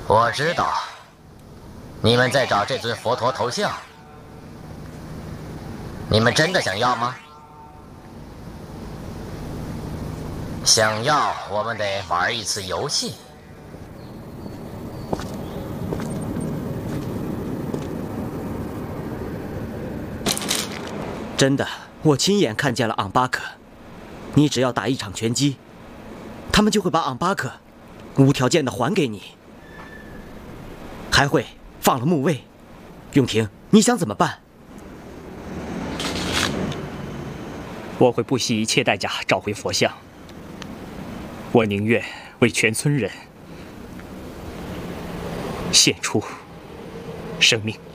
我知道，你们在找这尊佛陀头像，你们真的想要吗？想要，我们得玩一次游戏。 真的，我亲眼看见了昂巴克。你只要打一场拳击，他们就会把昂巴克无条件的还给你，还会放了木卫。永廷，你想怎么办？ 我会不惜一切代价找回佛像。我宁愿为全村人献出生命。